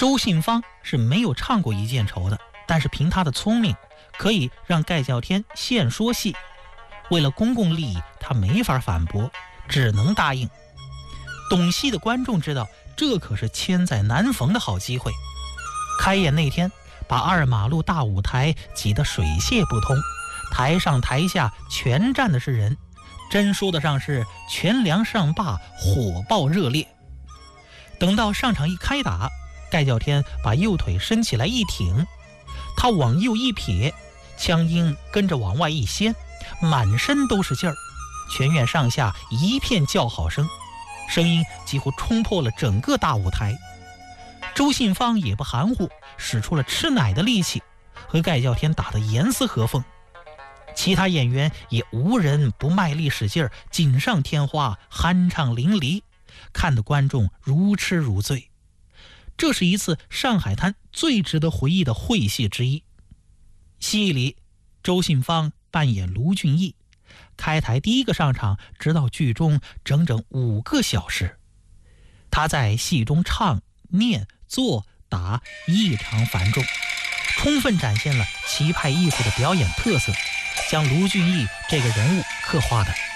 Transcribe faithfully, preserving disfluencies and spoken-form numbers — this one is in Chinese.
周信芳是没有唱过一件绸的，但是凭他的聪明，可以让盖叫天现说戏。为了公共利益，他没法反驳，只能答应。懂戏的观众知道，这可是千载难逢的好机会。开演那天，把二马路大舞台挤得水泄不通，台上台下全站的是人，真说得上是全梁上坝，火爆热烈。等到上场一开打，盖叫天把右腿伸起来一挺，他往右一撇，枪缨跟着往外一掀，满身都是劲儿，全院上下一片叫好声，声音几乎冲破了整个大舞台。周信芳也不含糊，使出了吃奶的力气，和盖叫天打得严丝合缝。其他演员也无人不卖力使劲儿，锦上添花，酣畅淋漓，看得观众如痴如醉。这是一次上海滩最值得回忆的会戏之一。戏里，周信芳扮演卢俊义，开台第一个上场，直到剧中整整五个小时。他在戏中唱、念、做、打异常繁重，充分展现了旗派艺术的表演特色，将卢俊义这个人物刻画的